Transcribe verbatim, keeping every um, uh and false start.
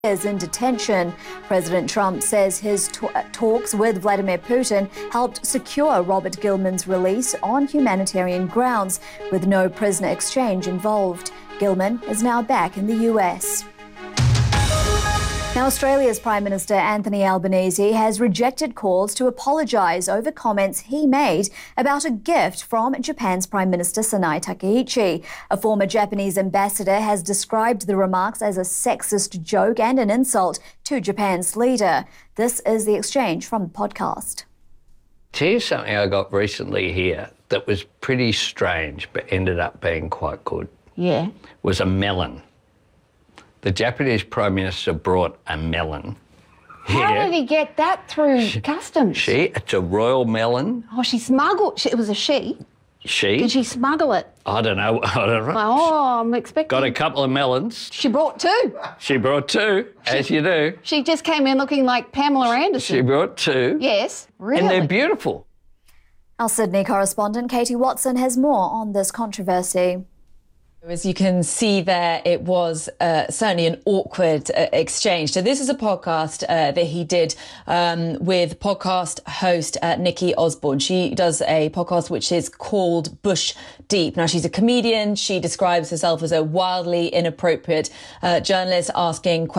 is in detention. President Trump says his t- talks with Vladimir Putin helped secure Robert Gilman's release on humanitarian grounds, with no prisoner exchange involved. Gilman is now back in the U S. Now, Australia's Prime Minister Anthony Albanese has rejected calls to apologise over comments he made about a gift from Japan's Prime Minister Sanae Takaichi. A former Japanese ambassador has described the remarks as a sexist joke and an insult to Japan's leader. This is the exchange from the podcast. Here's something I got recently here that was pretty strange but ended up being quite good. Yeah. Was a melon. The Japanese Prime Minister brought a melon. How here. did he get that through she, customs? She, it's a royal melon. Oh, she smuggled, she, it was a she. She? Did she smuggle it? I don't know. I don't know. Oh, I'm expecting. Got a couple of melons. She brought two. She brought two, she, as you do. She just came in looking like Pamela Anderson. She brought two. Yes, really. And they're beautiful. Our Sydney correspondent Katie Watson has more on this controversy. As you can see there, it was uh, certainly an awkward uh, exchange. So this is a podcast uh, that he did um, with podcast host uh, Nikki Osborne. She does a podcast which is called Bush Deep. Now, she's a comedian. She describes herself as a wildly inappropriate uh, journalist asking questions